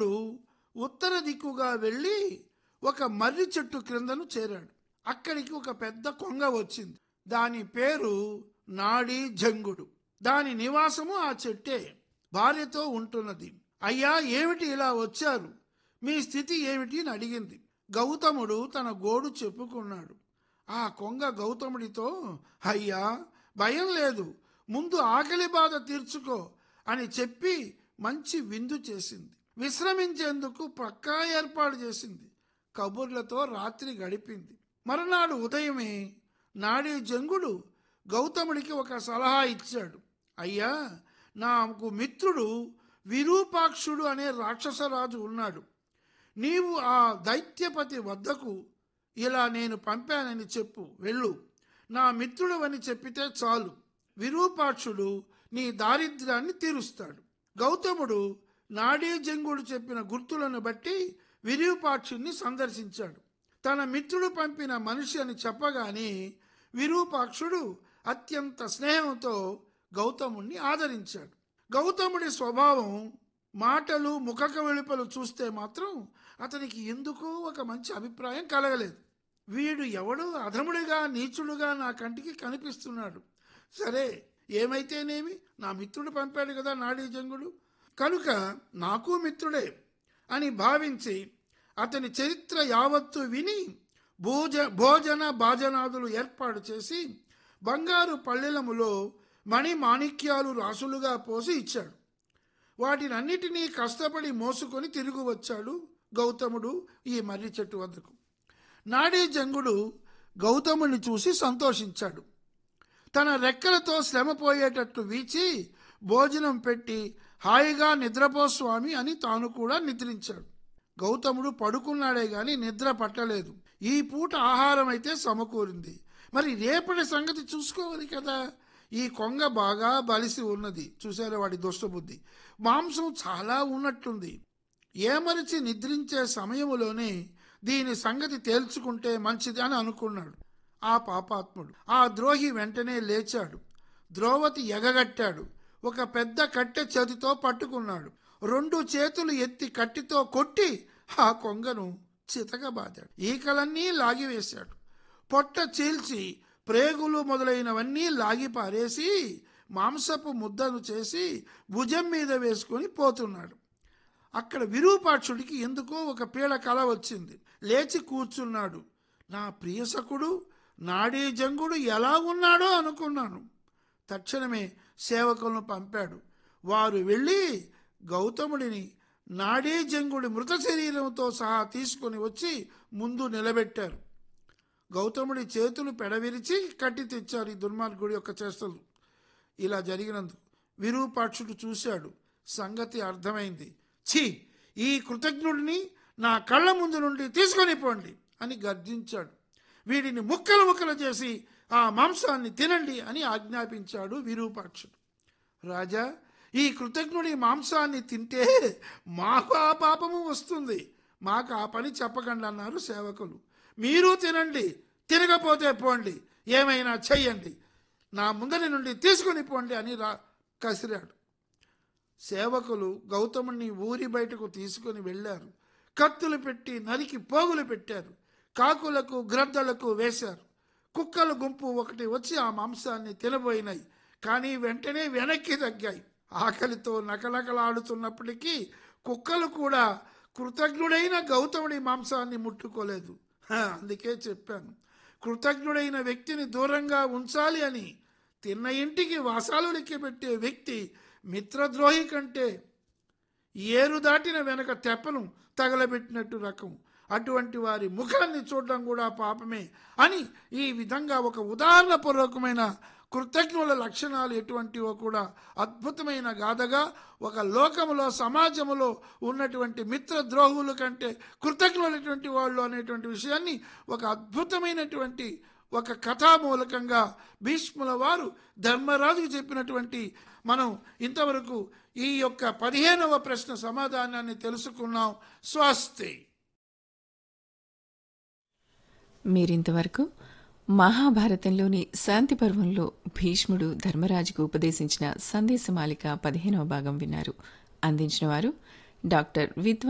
గౌతముడు ఉత్తర దిక్కుగా వెళ్ళి ఒక మర్రి చెట్టు క్రిందను చేరాడు. అక్కడికి ఒక పెద్ద కొంగ వచ్చింది. దాని పేరు నాడీ జంగుడు. దాని నివాసము ఆ చెట్టే. భార్యతో ఉంటున్నది. అయ్యా, ఏమిటి ఇలా వచ్చారు? మీ స్థితి ఏమిటి అని అడిగింది. గౌతముడు తన గోడు చెప్పుకున్నాడు. ఆ కొంగ గౌతముడితో, అయ్యా, భయం లేదు, ముందు ఆకలి బాధ తీర్చుకో అని చెప్పి మంచి విందు చేసింది. విశ్రమించేందుకు పక్కా ఏర్పాటు చేసింది. కబుర్లతో రాత్రి గడిపింది. మరునాడు ఉదయమే నాడీ జంగుడు గౌతముడికి ఒక సలహా ఇచ్చాడు. అయ్యా, నాకు మిత్రుడు విరూపాక్షుడు అనే రాక్షసరాజు ఉన్నాడు. నీవు ఆ దైత్యపతి వద్దకు ఇలా నేను పంపానని చెప్పు, వెళ్ళు. నా మిత్రుడు అని చెప్పితే చాలు, విరూపాక్షుడు నీ దారిద్ర్యాన్ని తీరుస్తాడు. గౌతముడు నాడీ జంగుడు చెప్పిన గుర్తులను బట్టి విరూపాక్షుడిని సందర్శించాడు. తన మిత్రుడు పంపిన మనిషి అని చెప్పగానే విరూపాక్షుడు అత్యంత స్నేహంతో గౌతముణ్ణి ఆదరించాడు. గౌతముడి స్వభావం, మాటలు, ముఖక వెలుపలు చూస్తే మాత్రం అతనికి ఎందుకో ఒక మంచి అభిప్రాయం కలగలేదు. వీడు ఎవడో అధముడిగా, నీచుడుగా నా కంటికి కనిపిస్తున్నాడు. సరే, ఏమైతేనేమి, నా మిత్రుడు పంపాడు కదా నాడీ జంగుడు, కనుక నాకు మిత్రుడే అని భావించి అతని చరిత్ర యావత్తు విని భోజన భాజనాదులు ఏర్పాటు చేసి బంగారు పళ్ళెలములో మణి మాణిక్యాలు రాసులుగా పోసి ఇచ్చాడు. వాటినన్నిటినీ కష్టపడి మోసుకొని తిరిగి వచ్చాడు గౌతముడు ఈ మర్రి చెట్టు వద్దకు. నాడీ జంగుడు గౌతముని చూసి సంతోషించాడు. తన రెక్కలతో శ్రమ పోయేటట్లు వీచి భోజనం పెట్టి హాయిగా నిద్రపో స్వామి అని తాను కూడా నిద్రించాడు. గౌతముడు పడుకున్నాడే గాని నిద్ర పట్టలేదు. ఈ పూట ఆహారం అయితే సమకూరింది. మరి రేపటి సంగతి చూసుకోవాలి కదా. ఈ కొంగ బాగా బలిసి ఉన్నది. చూసారా వాడి దుష్టబుద్ధి. మాంసం చాలా ఉన్నట్లుంది. ఏమరిచి నిద్రించే సమయములోనే దీని సంగతి తేల్చుకుంటే మంచిది అని అనుకున్నాడు ఆ పాపాత్ముడు. ఆ ద్రోహి వెంటనే లేచాడు. ద్రౌవతి ఎగగట్టాడు. ఒక పెద్ద కట్టె చేతితో పట్టుకున్నాడు. 2 చేతులు ఎత్తి కట్టితో కొట్టి ఆ కొంగను చితకబాదాడు. ఈకలన్నీ లాగివేశాడు. పొట్ట చీల్చి ప్రేగులు మొదలైనవన్నీ లాగి పారేసి మాంసపు ముద్దను చేసి భుజం మీద వేసుకొని పోతున్నాడు. అక్కడ విరూపాక్షుడికి ఎందుకో ఒక పీడ కల వచ్చింది. లేచి కూర్చున్నాడు. నా ప్రియసకుడు నాడీ జంగుడు ఎలా ఉన్నాడో అనుకున్నాను. తక్షణమే సేవకులను పంపాడు. వారు వెళ్ళి గౌతముడిని నాడీ జంగుడి మృత శరీరంతో సహా తీసుకొని వచ్చి ముందు నిలబెట్టారు. గౌతముడి చేతులు పెడవిరిచి కట్టి తెచ్చారు. ఈ దుర్మార్గుడి యొక్క చేష్టలు ఇలా జరిగినందుకు విరూపాక్షుడు చూశాడు. సంగతి అర్థమైంది. ఛీ, ఈ కృతజ్ఞుడిని నా కళ్ళ ముందు నుండి తీసుకొని పోండి అని గర్జించాడు. వీడిని ముక్కలు ముక్కలు చేసి ఆ మాంసాన్ని తినండి అని ఆజ్ఞాపించాడు విరూపాక్షుడు. రాజా, ఈ కృతజ్ఞుడి మాంసాన్ని తింటే మాకు ఆ పాపము వస్తుంది. మాకు ఆ పని చెప్పకండి అన్నారు సేవకులు. మీరు తినండి, తినకపోతే పోండి, ఏమైనా చెయ్యండి, నా ముందరి నుండి తీసుకొని పోండి అని కసిరాడు. సేవకులు గౌతముని ఊరి బయటకు తీసుకొని వెళ్ళారు. కత్తులు పెట్టి నరికి పోగులు పెట్టారు. కాకులకు, గ్రద్దలకు వేశారు. కుక్కల గుంపు ఒకటి వచ్చి ఆ మాంసాన్ని తినబోయినాయి. కానీ వెంటనే వెనక్కి తగ్గాయి. ఆకలితో నకలకలాడుతున్నప్పటికీ కుక్కలు కూడా కృతజ్ఞుడైన గౌతముడి మాంసాన్ని ముట్టుకోలేదు. అందుకే చెప్పాను, కృతజ్ఞుడైన వ్యక్తిని దూరంగా ఉంచాలి అని. తిన్న ఇంటికి వాసాలు లెక్కబెట్టే వ్యక్తి మిత్రద్రోహి కంటే ఏరు దాటిన వెనక తెప్పను తగలబెట్టినట్టు రకం. అటువంటి వారి ముఖాన్ని చూడడం కూడా పాపమే అని ఈ విధంగా ఒక ఉదాహరణపూర్వకమైన కృతజ్ఞుల లక్షణాలు ఎటువంటివో కూడా అద్భుతమైన గాథగా ఒక లోకములో, సమాజంలో ఉన్నటువంటి మిత్రద్రోహుల కంటే కృతజ్ఞులైనటువంటి వాళ్ళు అనేటువంటి విషయాన్ని ఒక అద్భుతమైనటువంటి ఒక కథామూలకంగా భీష్ముల వారు ధర్మరాజుకు చెప్పినటువంటి మనం ఇంతవరకు ఈ యొక్క 15వ ప్రశ్న సమాధానాన్ని తెలుసుకున్నాం. స్వస్తి. మీరింతవరకు మహాభారతంలోని శాంతి పర్వంలో భీష్ముడు ధర్మరాజుకు ఉపదేశించిన సందేశమాలిక 15వ భాగం విన్నారు. అందించిన వారు డాక్టర్ విద్వాన్